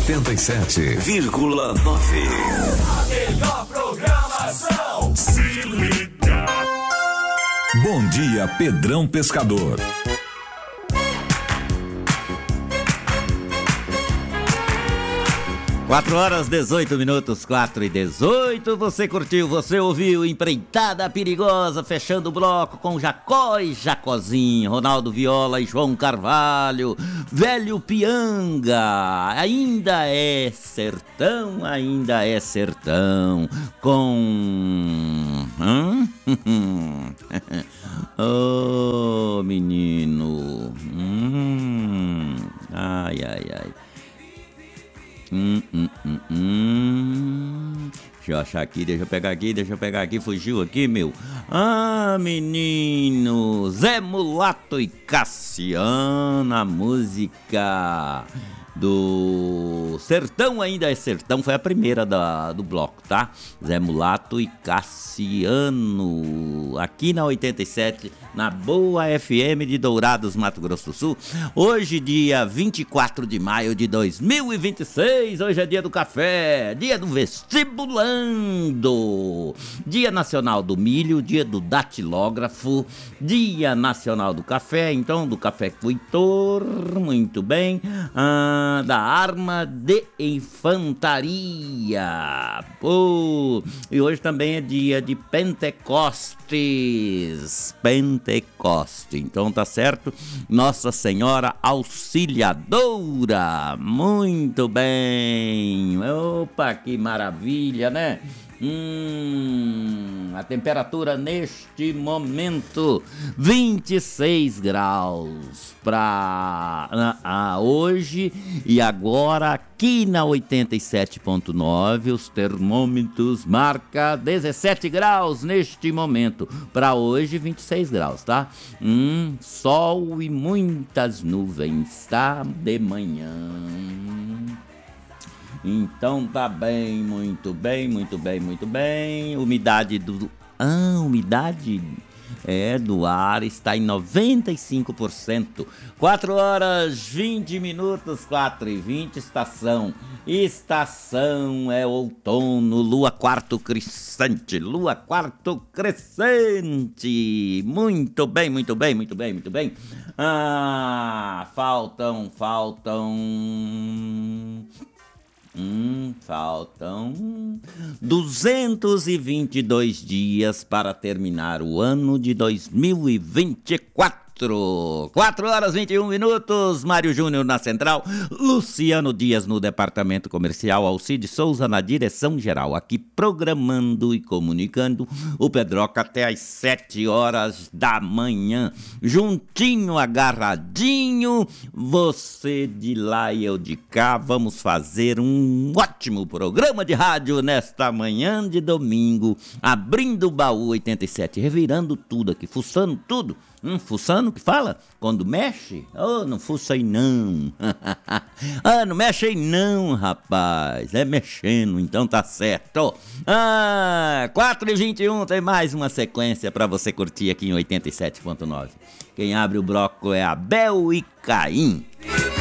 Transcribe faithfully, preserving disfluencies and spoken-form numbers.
oitenta e sete vírgula nove. A melhor programação. Se liga. Bom dia, Pedrão Pescador. quatro horas, dezoito minutos, quatro e dezoito. Você curtiu, você ouviu Empreitada Perigosa, fechando o bloco com Jacó e Jacozinho, Ronaldo Viola e João Carvalho, Velho Pianga, Ainda é Sertão, Ainda é Sertão, com... Hã? Oh, menino. Hum. Ai, ai, ai. Hum, hum, hum, hum. Deixa eu achar aqui, deixa eu pegar aqui, deixa eu pegar aqui, fugiu aqui, meu. Ah, menino, Zé Mulato e Cassiana, a música do Sertão Ainda é Sertão, foi a primeira da, do bloco, tá? Zé Mulato e Cassiano, aqui na oitenta e sete, na Boa F M de Dourados, Mato Grosso do Sul. Hoje, dia vinte e quatro de maio de dois mil e vinte e seis, hoje é dia do café, dia do vestibulando, dia nacional do milho, dia do datilógrafo, dia nacional do café, então do café coitor, muito bem, ah, da arma de infantaria. Pô, e hoje também é dia de Pentecostes, Pentecoste, então tá certo, Nossa Senhora Auxiliadora, muito bem, opa, que maravilha, né? Hum, a temperatura neste momento vinte e seis graus para ah, ah, hoje e agora aqui na oitenta e sete ponto nove os termômetros marcam dezessete graus neste momento, para hoje vinte e seis graus, tá? Hum, sol e muitas nuvens, tá? De manhã. Então tá bem, muito bem, muito bem, muito bem. Umidade do... Ah, umidade é do ar está em noventa e cinco por cento. quatro horas, vinte minutos, quatro e vinte, estação. Estação é outono, lua quarto crescente, lua quarto crescente. Muito bem, muito bem, muito bem, muito bem. Ah, faltam, faltam... Hum, faltam duzentos e vinte e dois dias para terminar o ano de dois mil e vinte e quatro. quatro horas, vinte e um minutos. Mário Júnior na central, Luciano Dias no departamento comercial, Alcide Souza na direção geral, aqui programando e comunicando o Pedroca até às sete horas da manhã, juntinho, agarradinho, você de lá e eu de cá. Vamos fazer um ótimo programa de rádio nesta manhã de domingo, abrindo o baú oitenta e sete, revirando tudo aqui, fuçando tudo. Hum, fuçando que fala? Quando mexe? Oh, não fuça aí não. Ah, não mexe aí não, rapaz. É mexendo, então tá certo. Ah, quatro e vinte e um tem mais uma sequência pra você curtir aqui em oitenta e sete ponto nove. Quem abre o bloco é Abel e Caim.